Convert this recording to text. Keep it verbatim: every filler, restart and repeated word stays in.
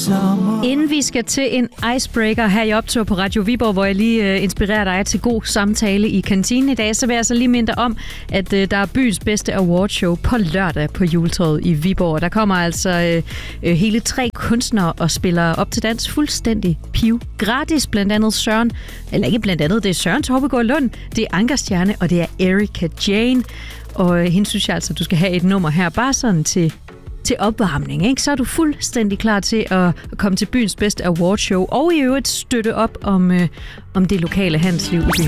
sommer. Inden vi skal til en icebreaker her i Optog på Radio Viborg, hvor jeg lige uh, inspirerer dig til god samtale i kantinen i dag, så vil jeg altså lige minde dig om, at uh, der er byens bedste awardshow på lørdag på Juletræet i Viborg. Der kommer altså uh, uh, hele tre kunstnere og spiller op til dans fuldstændig piv gratis. Blandt andet Søren, eller ikke blandt andet, det er Søren Torbegaard Lund, det er Ankerstjerne, og det er Erika Jane. Og uh, hende synes jeg altså, du skal have et nummer her, bare sådan til til opvarmning, ikke? Så er du fuldstændig klar til at komme til byens bedste awardshow, og i øvrigt støtte op om, øh, om det lokale handelsliv i byen.